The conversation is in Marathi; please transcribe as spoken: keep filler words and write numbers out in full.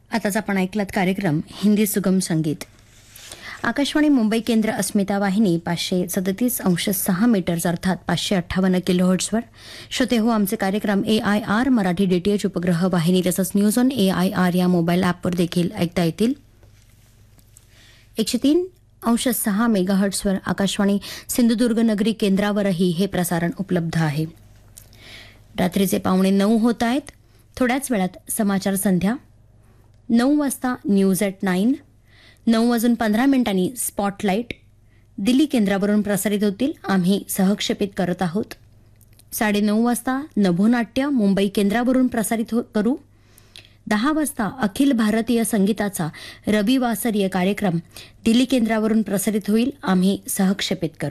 आताच आपण ऐकलात कार्यक्रम हिंदी सुगम संगीत. आकाशवाणी मुंबई केंद्र अस्मिता वाहिनी पाचशे सदतीस अंश सहा मीटर्स अर्थात पाचशे अठ्ठावन्न किलो हर्ट्सवर. श्रोते हो, आमचे कार्यक्रम ए आय आर मराठी डीटीएच उपग्रह वाहिनी तसंच news on A I R या मोबाईल ॲपवर देखील ऐकता येतील. एकशे तीन अंश सहा मेगा हर्ट्सवर आकाशवाणी सिंधुदुर्ग नगरी केंद्रावरही हे प्रसारण उपलब्ध आहे. रात्रीचे पावणे नऊ होत आहेत. थोड्याच वेळात समाचार संध्या, नऊ वाजता न्यूज ॲट नाईन, नऊ वाजून पंधरा मिनिटांनी स्पॉटलाईट दिल्ली केंद्रावरून प्रसारित होतील. आम्ही सहक्षेपित करत आहोत. साडेनऊ वाजता नभोनाट्य मुंबई केंद्रावरून प्रसारित हो करू. दहा वाजता अखिल भारतीय संगीताचा रविवासरीय कार्यक्रम दिल्ली केंद्रावरून प्रसारित होईल. आम्ही सहक्षेपित करू.